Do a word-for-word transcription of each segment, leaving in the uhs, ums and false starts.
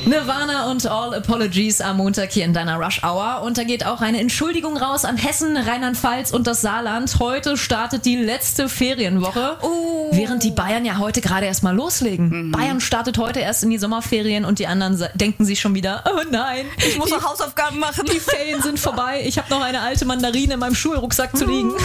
Nirvana und All Apologies am Montag hier in deiner Rush Hour. Und da geht auch eine Entschuldigung raus an Hessen, Rheinland-Pfalz und das Saarland. Heute startet die letzte Ferienwoche, Oh. während die Bayern ja heute gerade erst mal loslegen. Mhm. Bayern startet heute erst in die Sommerferien und die anderen sa- denken sich schon wieder, oh nein, Ich muss noch Hausaufgaben machen. die Ferien sind vorbei. Ich habe noch eine alte Mandarine in meinem Schulrucksack zu liegen.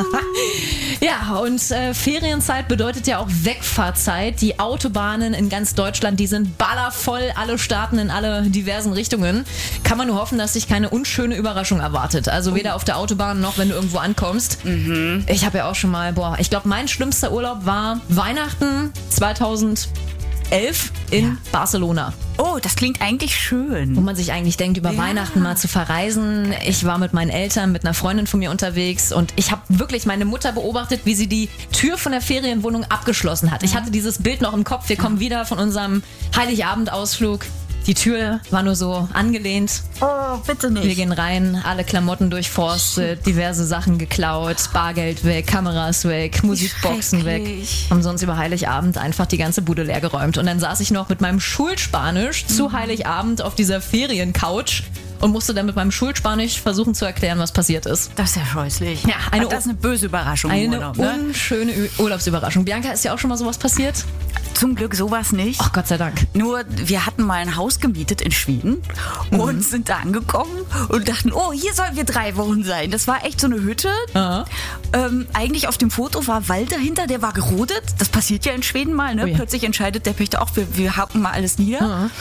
Ja, und äh, Ferienzeit bedeutet ja auch Wegfahrzeit. Die Autobahnen in ganz Deutschland, die sind ballervoll. Alle starten in alle diversen Richtungen. Kann man nur hoffen, dass sich keine unschöne Überraschung erwartet. Also weder auf der Autobahn noch, wenn du irgendwo ankommst. Mhm. Ich habe ja auch schon mal, boah, ich glaube, mein schlimmster Urlaub war Weihnachten zweitausendelf in Ja. Barcelona. Oh, das klingt eigentlich schön. Wo man sich eigentlich denkt, über Ja. Weihnachten mal zu verreisen. Ich war mit meinen Eltern, mit einer Freundin von mir unterwegs und ich habe wirklich meine Mutter beobachtet, wie sie die Tür von der Ferienwohnung abgeschlossen hat. Ich hatte dieses Bild noch im Kopf. Wir kommen wieder von unserem Heiligabendausflug. Die Tür war nur so angelehnt. Oh, bitte nicht. Wir gehen rein, alle Klamotten durchforstet, diverse Sachen geklaut, Bargeld weg, Kameras weg, Musikboxen weg. schrecklich. Haben sonst über Heiligabend einfach die ganze Bude leer geräumt. Und dann saß ich noch mit meinem Schulspanisch zu Heiligabend auf dieser Feriencouch und musste dann mit meinem Schulspanisch versuchen zu erklären, was passiert ist. Das ist ja scheußlich. Ja, eine- das ist eine böse Überraschung im Eine Urlaub, ne? unschöne Ü- Urlaubsüberraschung. Bianca, ist ja auch schon mal sowas passiert? Zum Glück sowas nicht. Ach, Gott sei Dank. Nur, wir hatten mal ein Haus gemietet in Schweden und sind da angekommen und dachten, oh, hier sollen wir drei Wochen sein. Das war echt so eine Hütte. Aha. Ähm, eigentlich auf dem Foto war Wald dahinter, der war gerodet. Das passiert ja in Schweden mal, ne? Oh ja. Plötzlich entscheidet der Pächter auch, wir, wir hacken mal alles nieder. Aha.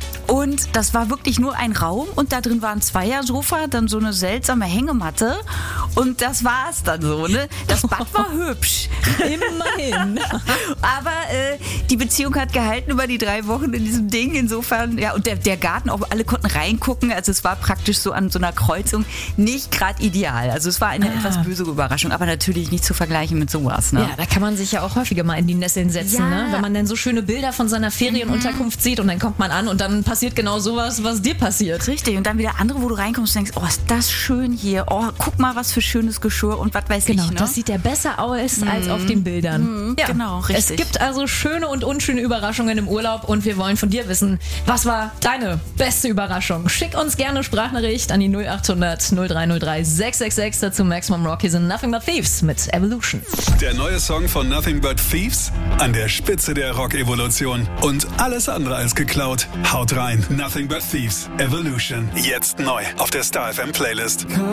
Und das war wirklich nur ein Raum und da drin war ein Zweiersofa, dann so eine seltsame Hängematte und das war's dann so, ne? Das Bad war hübsch. Immerhin. Aber äh, die Beziehung hat gehalten über die drei Wochen in diesem Ding. Insofern, ja, und der, der Garten, auch alle konnten reingucken. Also es war praktisch so an so einer Kreuzung nicht gerade ideal. Also es war eine Ah. etwas böse Überraschung, aber natürlich nicht zu vergleichen mit sowas. Ne? Ja, da kann man sich ja auch häufiger mal in die Nesseln setzen, Ja. ne? Wenn man dann so schöne Bilder von seiner Ferienunterkunft sieht und dann kommt man an und dann passiert genau sowas, was dir passiert. Richtig. Und dann wieder andere, wo du reinkommst und denkst, oh, ist das schön hier. Oh, guck mal, was für schönes Geschirr und was weiß Genau, ich. Ne? das sieht ja besser aus als auf den Bildern. Ja, genau, richtig. Es gibt also schöne und unschöne Überraschungen im Urlaub und wir wollen von dir wissen, was war deine beste Überraschung? Schick uns gerne Sprachnachricht an die null acht hundert null drei null drei sechs sechs sechs, dazu Maximum Rocky sind Nothing But Thieves mit Evolution. Der neue Song von Nothing But Thieves an der Spitze der Rock-Evolution. Und alles andere als geklaut. Haut rein. Nothing But Thieves. Evolution. Jetzt neu auf der Star F M Playlist.